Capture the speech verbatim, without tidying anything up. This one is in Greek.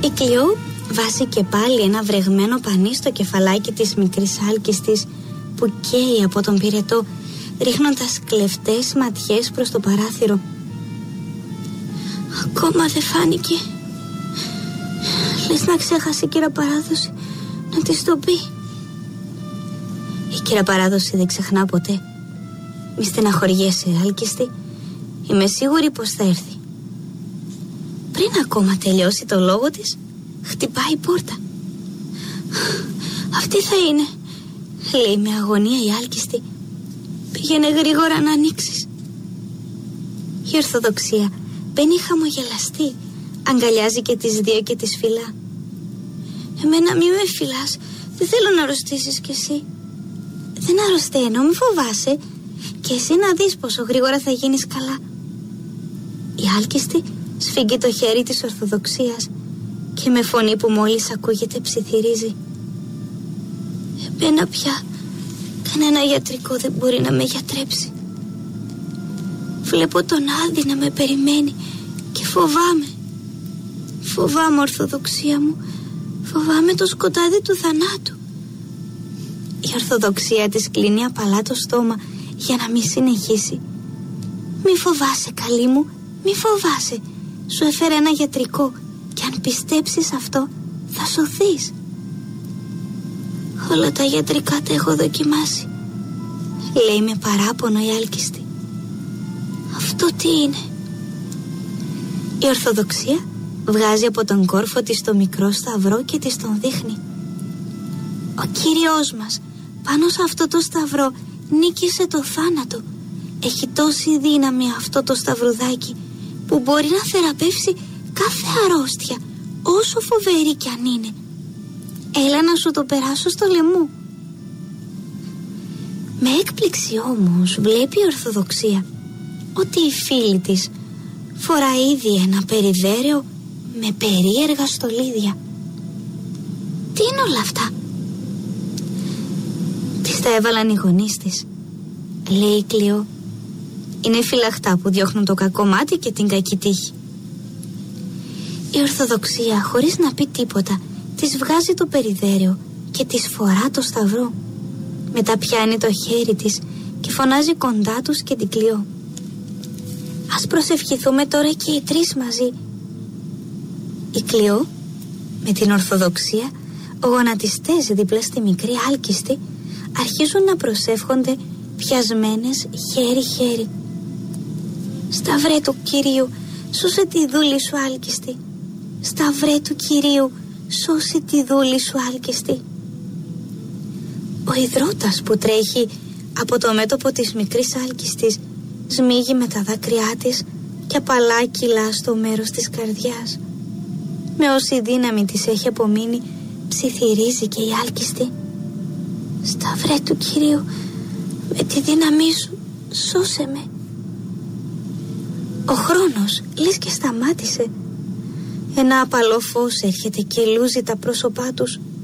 Η Κλειό βάζει και πάλι ένα βρεγμένο πανί στο κεφαλάκι της μικρής άλκης της, που καίει από τον πυρετό, ρίχνοντας κλεφτές ματιές προς το παράθυρο. Ακόμα δεν φάνηκε. Λες να ξέχασε η κύρα Παράδοση να της το πει. Η κύρα Παράδοση δεν ξεχνά ποτέ. Μη στεναχωριέσαι, άλκιστη. Είμαι σίγουρη πως θα έρθει. Πριν ακόμα τελειώσει το λόγο της, χτυπάει η πόρτα. Αυτή θα είναι, λέει με αγωνία η άλκιστη. Πήγαινε γρήγορα να ανοίξεις. Η Ορθοδοξία μπαίνει χαμογελαστή, αγκαλιάζει και τις δύο και τις φυλά. Εμένα μη με φυλάς, δεν θέλω να αρρωστήσεις κι εσύ. Δεν αρρωσταίνω, μη φοβάσαι. Και εσύ να δεις πόσο γρήγορα θα γίνεις καλά. Η άλκιστη σφίγγει το χέρι της Ορθοδοξίας και με φωνή που μόλις ακούγεται ψιθυρίζει. Εμένα πια κανένα ιατρικό δεν μπορεί να με γιατρέψει. Βλέπω τον Άδη να με περιμένει και φοβάμαι. Φοβάμαι, Ορθοδοξία μου. Φοβάμαι το σκοτάδι του θανάτου. Η Ορθοδοξία της κλείνει απαλά το στόμα για να μην συνεχίσει. Μη φοβάσαι, καλή μου, μη φοβάσαι. Σου έφερε ένα γιατρικό και αν πιστέψεις αυτό θα σωθείς. Όλα τα γιατρικά τα έχω δοκιμάσει, λέει με παράπονο η άλκιστη. Αυτό τι είναι? Η Ορθοδοξία βγάζει από τον κόρφο της το μικρό σταυρό και της τον δείχνει. Ο Κύριος μας πάνω σε αυτό το σταυρό νίκησε το θάνατο. Έχει τόση δύναμη αυτό το σταυρουδάκι που μπορεί να θεραπεύσει κάθε αρρώστια, όσο φοβερή κι αν είναι. Έλα να σου το περάσω στο λαιμού. Με έκπληξη όμως βλέπει η Ορθοδοξία ότι η φίλη της φοράει ήδη ένα περιδέρεο με περίεργα στολίδια. Τι είναι όλα αυτά? Της τα έβαλαν οι γονείς της, λέει η Κλειό. Είναι φυλαχτά που διώχνουν το κακό μάτι και την κακή τύχη. Η Ορθοδοξία, χωρίς να πει τίποτα, της βγάζει το περιδέρεο και της φορά το σταυρό. Μετά πιάνει το χέρι της και φωνάζει κοντά τους και την Κλειό. Ας προσευχηθούμε τώρα και οι τρεις μαζί. Η Κλειό με την Ορθοδοξία, γονατιστές δίπλα στη μικρή άλκιστη, αρχίζουν να προσεύχονται πιασμένες χέρι-χέρι. Σταυρέ του Κυρίου, σώσε τη δούλη σου άλκιστη. Σταυρέ του Κυρίου, σώσε τη δούλη σου άλκιστη. Ο υδρότας που τρέχει από το μέτωπο της μικρής άλκιστης σμίγει με τα δάκρυά της και απαλά κυλά στο μέρος της καρδιάς. Με όση δύναμη της έχει απομείνει ψιθυρίζει και η άλκιστη. Σταυρέ του Κυρίου, με τη δύναμή σου σώσε με. Ο χρόνος λες και σταμάτησε. Ένα απαλό φως έρχεται και λούζει τα πρόσωπά τους.